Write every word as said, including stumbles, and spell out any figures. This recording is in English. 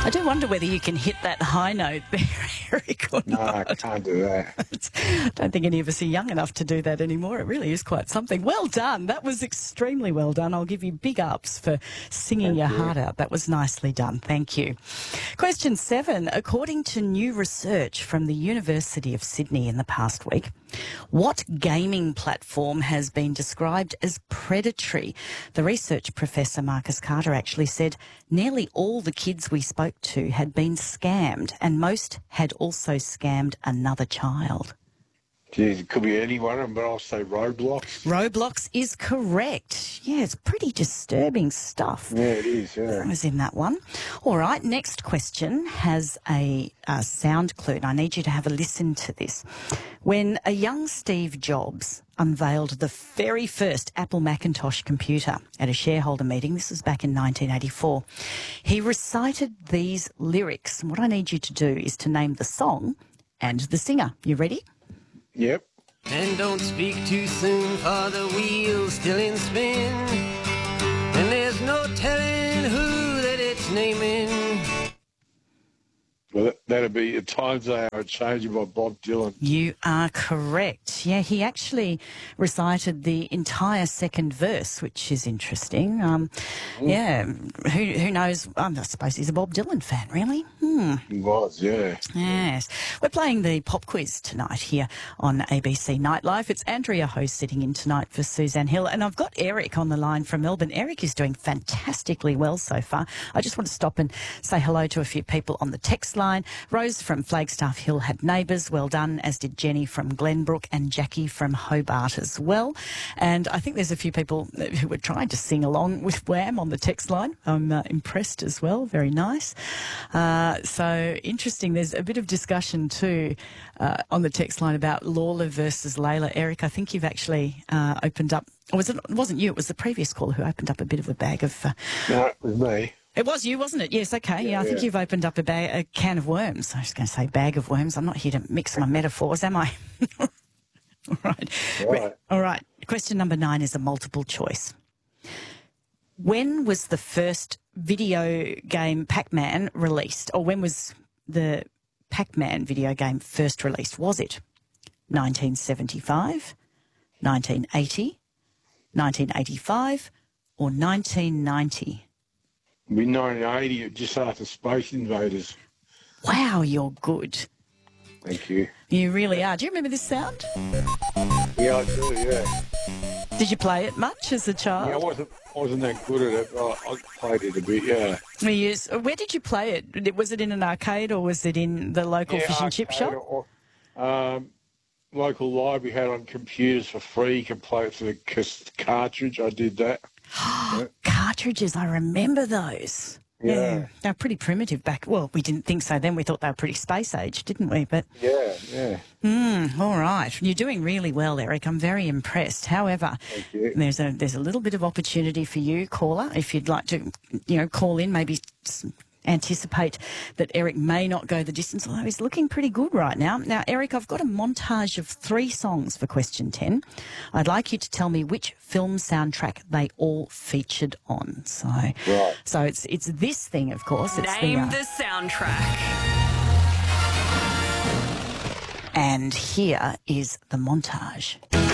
I do wonder whether you can hit that high note there, Eric, or No, not. I can't do that. I don't think any of us are young enough to do that anymore. It really is quite something. Well done. That was extremely well done. I'll give you big ups for singing Thank your you. heart out. That was nicely done. Thank you. Question seven. According to new research from the University of Sydney in the past week, what gaming platform has been described as predatory? The research professor, Marcus Carter, actually said nearly all the kids we spoke to had been scammed, and most had also scammed another child. Geez, it could be any one of them, but I'll say Roblox. Roblox is correct. Yeah, it's pretty disturbing stuff. Yeah, it is, yeah. That was in that one. All right, next question has a, a sound clue, and I need you to have a listen to this. When a young Steve Jobs unveiled the very first Apple Macintosh computer at a shareholder meeting, this was back in nineteen eighty-four, he recited these lyrics. And what I need you to do is to name the song and the singer. You ready? Yep. And don't speak too soon, for the wheel's still in spin, and there's no telling who that it's naming. Well, that- that'd be A Times They Are Changing by Bob Dylan. You are correct. Yeah, he actually recited the entire second verse, which is interesting. Um, yeah, who who knows? Um, I suppose he's a Bob Dylan fan, really. Hmm. He was, yeah. Yes. We're playing the pop quiz tonight here on A B C Nightlife. It's Andrea Ho sitting in tonight for Suzanne Hill, and I've got Eric on the line from Melbourne. Eric is doing fantastically well so far. I just want to stop and say hello to a few people on the text line. Rose from Flagstaff Hill had neighbours, well done, as did Jenny from Glenbrook and Jackie from Hobart as well. And I think there's a few people who were trying to sing along with Wham on the text line. I'm uh, impressed as well. Very nice. Uh, so interesting. There's a bit of discussion too uh, on the text line about Lawler versus Layla. Eric, I think you've actually uh, opened up, or was it, it wasn't you, it was the previous caller who opened up a bit of a bag of... Uh, No, it was me. It was you, wasn't it? Yes, okay. Yeah, Yeah, I think yeah. you've opened up a, bag, a can of worms. I was going to say bag of worms. I'm not here to mix my metaphors, am I? All right. Right. All right. Question number nine is a multiple choice. When was the first video game Pac-Man released? Or when was the Pac-Man video game first released? Was it nineteen seventy-five, nineteen eighty, nineteen eighty-five, or nineteen ninety? It'd be nineteen eighty, just after Space Invaders. Wow, you're good. Thank you. You really are. Do you remember this sound? Yeah, I do, yeah. Did you play it much as a Yeah, I child? wasn't, wasn't that good at it, but I, I played it a bit, yeah. We used, where did you play it? Was it in an arcade or was it in the local yeah, fish and chip arcade shop? Or, um, local library had on computers for free. You could play it for the cas- cartridge. I did that. Cartridges, I remember those. Yeah. They're pretty primitive back. Well, we didn't think so then. We thought they were pretty space age, didn't we? But, Yeah, yeah. mm, all right. You're doing really well, Eric. I'm very impressed. However, Thank you. there's a there's a little bit of opportunity for you, caller, if you'd like to, you know, call in, maybe s- anticipate that Eric may not go the distance, although he's looking pretty good right now. Now, Eric, I've got a montage of three songs for question ten. I'd like you to tell me which film soundtrack they all featured on. So, Right. so it's it's this thing, of course. It's Name the, uh, the soundtrack. and here is the montage.